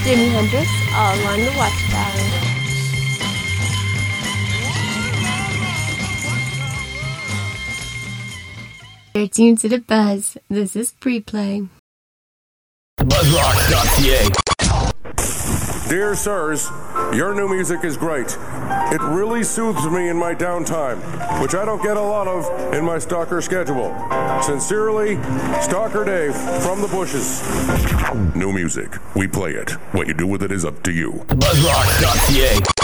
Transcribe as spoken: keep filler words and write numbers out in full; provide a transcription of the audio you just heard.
Jimi Hendrix, All Along the Watchtower. You're tuned to The Buzz. This is Pre-Play. Buzzrock dot c a. Dear sirs, your new music is great. It really soothes me in my downtime, which I don't get a lot of in my stalker schedule. Sincerely, Stalker Dave from the bushes. New music. We play it. What you do with it is up to you. Buzzrock dot c a.